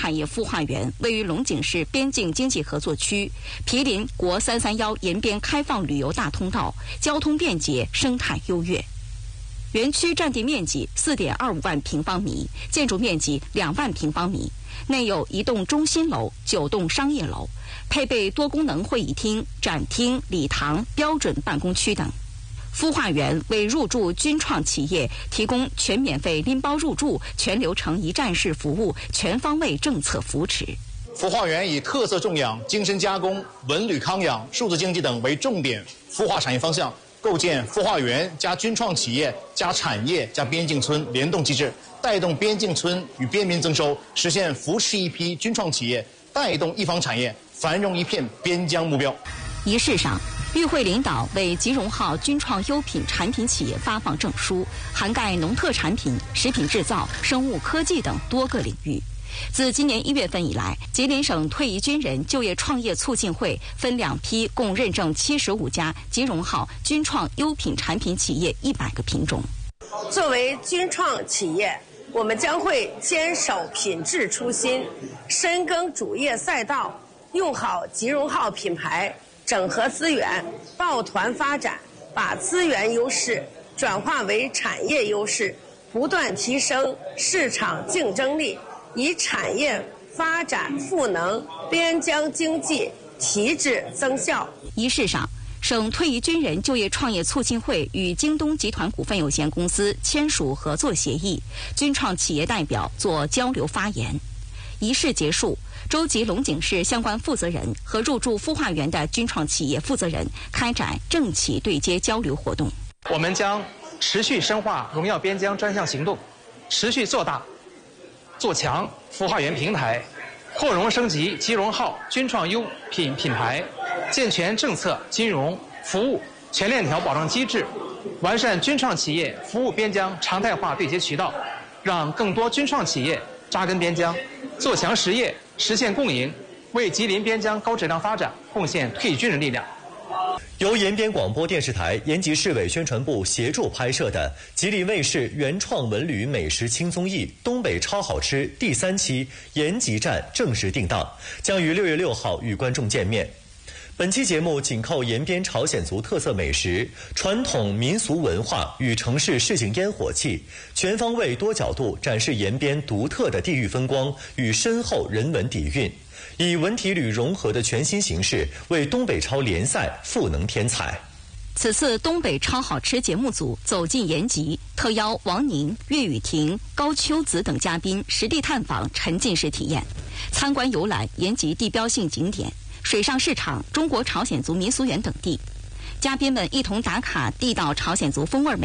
产业孵化园位于龙井市边境经济合作区，毗邻国331沿边开放旅游大通道，交通便捷，生态优越。园区占地面积4.25万平方米，建筑面积2万平方米，内有1栋中心楼、9栋商业楼，配备多功能会议厅、展厅、礼堂、标准办公区等。孵化园为入驻军创企业提供全免费拎包入驻、全流程一站式服务、全方位政策扶持。 孵化园以特色种养、精深加工、文旅康养、数字经济等为重点孵化产业方向，构建孵化园加军创企业加产业加边境村联动机制，带动边境村与边民增收，实现扶持一批军创企业，带动一方产业繁荣一片边疆目标。 仪式上，与会领导为吉荣号军创优品产品企业发放证书，涵盖农特产品、食品制造、生物科技等多个领域。自今年1月份以来，吉林省退役军人就业创业促进会分2批共认证75家吉荣号军创优品产品企业100个品种。 作为军创企业，我们将会坚守品质初心，深耕主业赛道，用好吉荣号品牌，整合资源，抱团发展，把资源优势转化为产业优势，不断提升市场竞争力，以产业发展赋能边疆经济，提质增效。 仪式上，省退役军人就业创业促进会与京东集团股份有限公司签署合作协议，军创企业代表做交流发言。仪式结束，州级龙井市相关负责人和入驻孵化园的军创企业负责人开展政企对接交流活动。 我们将持续深化荣耀边疆专项行动，持续做大做强孵化园平台，扩容升级吉荣号军创优品品牌，健全政策、金融、服务全链条保障机制，完善军创企业服务边疆常态化对接渠道，让更多军创企业扎根边疆，做强实业，实现共赢，为吉林边疆高质量发展贡献退役军人力量。 由延边广播电视台延吉市委宣传部协助拍摄的吉林卫视原创文旅美食轻综艺《东北超好吃》第3期延吉站正式定档，将于6月6号与观众见面。本期节目紧扣延边朝鲜族特色美食、传统民俗文化与城市市井烟火气，全方位多角度展示延边独特的地域风光与深厚人文底蕴，以文体旅融合的全新形式为东北超联赛赋能添彩。 此次东北超好吃节目组走进延吉，特邀王宁、岳雨婷、高秋子等嘉宾实地探访沉浸式体验，参观游览延吉地标性景点、水上市场、中国朝鲜族民俗园等地。嘉宾们一同打卡地道朝鲜族风味美